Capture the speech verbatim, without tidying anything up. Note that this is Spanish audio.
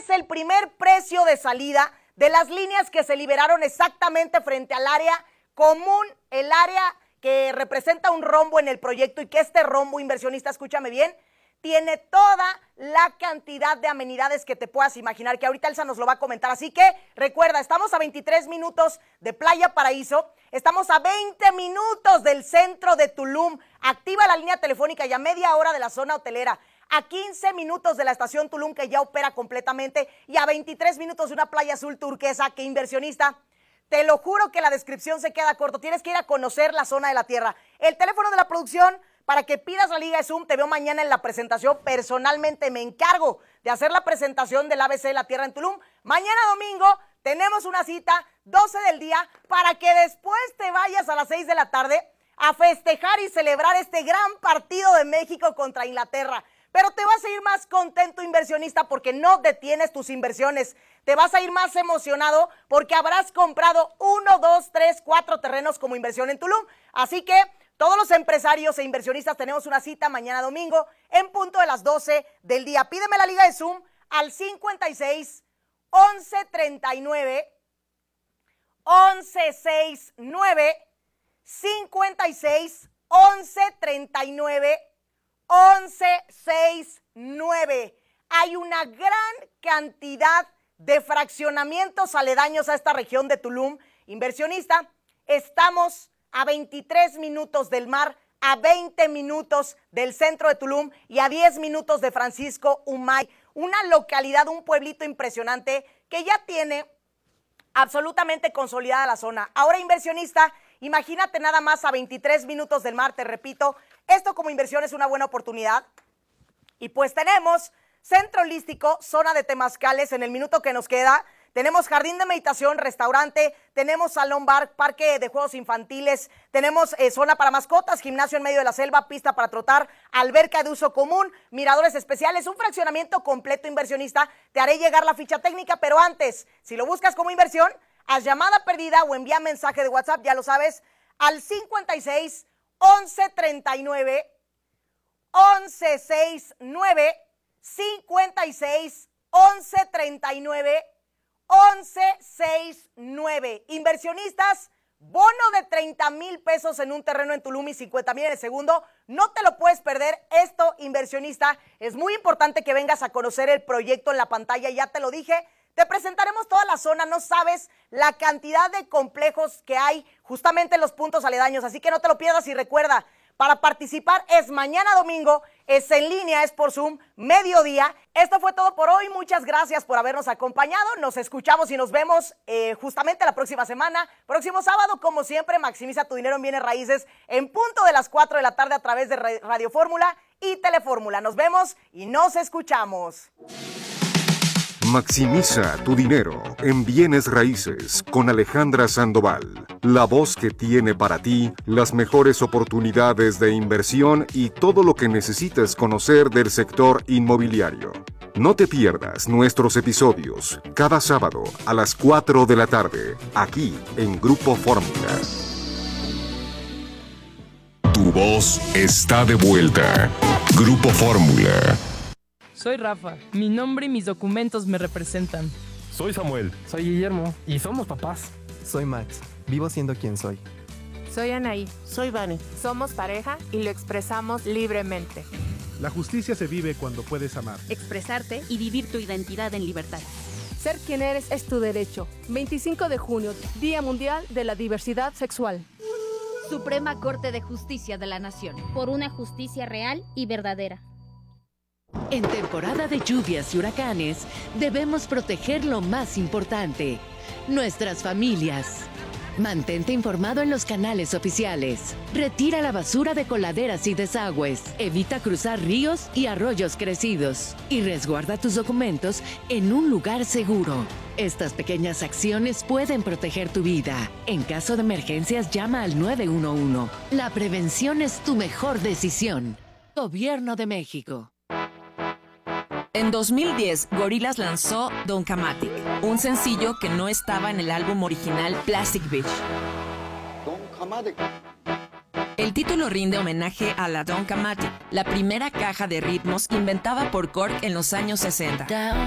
es el primer precio de salida de las líneas que se liberaron exactamente frente al área común, el área que representa un rombo en el proyecto y que este rombo, inversionista, escúchame bien, tiene toda la cantidad de amenidades que te puedas imaginar, que ahorita Elsa nos lo va a comentar. Así que recuerda, estamos a veintitrés minutos de Playa Paraíso, estamos a veinte minutos del centro de Tulum, activa la línea telefónica y a media hora de la zona hotelera, a quince minutos de la estación Tulum que ya opera completamente y a veintitrés minutos de una playa azul turquesa que, inversionista, te lo juro que la descripción se queda corto, tienes que ir a conocer la zona de la tierra. El teléfono de la producción para que pidas la liga de Zoom, te veo mañana en la presentación. Personalmente me encargo de hacer la presentación del A B C de la Tierra en Tulum. Mañana domingo tenemos una cita, doce del día, para que después te vayas a las seis de la tarde a festejar y celebrar este gran partido de México contra Inglaterra. Pero te vas a ir más contento, inversionista, porque no detienes tus inversiones. Te vas a ir más emocionado porque habrás comprado uno, dos, tres, cuatro terrenos como inversión en Tulum. Así que todos los empresarios e inversionistas tenemos una cita mañana domingo en punto de las doce del día. Pídeme la liga de Zoom al cincuenta y seis, once, treinta y nueve, once, sesenta y nueve, cincuenta y seis, once, treinta y nueve, once, sesenta y nueve. Hay una gran cantidad de fraccionamientos aledaños a esta región de Tulum. Inversionista, estamos a veintitrés minutos del mar, a veinte minutos del centro de Tulum y a diez minutos de Francisco Umay, una localidad, un pueblito impresionante que ya tiene absolutamente consolidada la zona. Ahora, inversionista, imagínate nada más a veintitrés minutos del mar, te repito, esto como inversión es una buena oportunidad. Y pues tenemos centro holístico, zona de temazcales en el minuto que nos queda. Tenemos jardín de meditación, restaurante, tenemos salón bar, parque de juegos infantiles, tenemos eh, zona para mascotas, gimnasio en medio de la selva, pista para trotar, alberca de uso común, miradores especiales, un fraccionamiento completo, inversionista. Te haré llegar la ficha técnica, pero antes, si lo buscas como inversión, haz llamada perdida o envía mensaje de WhatsApp, ya lo sabes, al cincuenta y seis, once, treinta y nueve, once, sesenta y nueve, cincuenta y seis, once, treinta y nueve, once, sesenta y nueve. Inversionistas, bono de treinta mil pesos en un terreno en Tulum y cincuenta mil en el segundo. No te lo puedes perder. Esto, inversionista, es muy importante que vengas a conocer el proyecto en la pantalla. Ya te lo dije, te presentaremos toda la zona. No sabes la cantidad de complejos que hay justamente en los puntos aledaños. Así que no te lo pierdas y recuerda, para participar es mañana domingo, es en línea, es por Zoom, mediodía. Esto fue todo por hoy. Muchas gracias por habernos acompañado. Nos escuchamos y nos vemos eh, justamente la próxima semana. Próximo sábado, como siempre, maximiza tu dinero en bienes raíces en punto de las cuatro de la tarde a través de Radio Fórmula y Telefórmula. Nos vemos y nos escuchamos. Maximiza tu dinero en bienes raíces con Alejandra Sandoval, la voz que tiene para ti las mejores oportunidades de inversión y todo lo que necesites conocer del sector inmobiliario. No te pierdas nuestros episodios cada sábado a las cuatro de la tarde, aquí en Grupo Fórmula. Tu voz está de vuelta. Grupo Fórmula. Soy Rafa, mi nombre y mis documentos me representan. Soy Samuel. Soy Guillermo. Y somos papás. Soy Max, vivo siendo quien soy. Soy Anaí. Soy Vane. Somos pareja y lo expresamos libremente. La justicia se vive cuando puedes amar. Expresarte y vivir tu identidad en libertad. Ser quien eres es tu derecho. veinticinco de junio, Día Mundial de la Diversidad Sexual. Suprema Corte de Justicia de la Nación. Por una justicia real y verdadera. En temporada de lluvias y huracanes, debemos proteger lo más importante, nuestras familias. Mantente informado en los canales oficiales. Retira la basura de coladeras y desagües. Evita cruzar ríos y arroyos crecidos. Y resguarda tus documentos en un lugar seguro. Estas pequeñas acciones pueden proteger tu vida. En caso de emergencias, llama al nueve uno uno. La prevención es tu mejor decisión. Gobierno de México. En dos mil diez, Gorillaz lanzó Donkamatic, un sencillo que no estaba en el álbum original Plastic Beach. El título rinde homenaje a la Donkamatic, la primera caja de ritmos inventada por Korg en los años sesenta.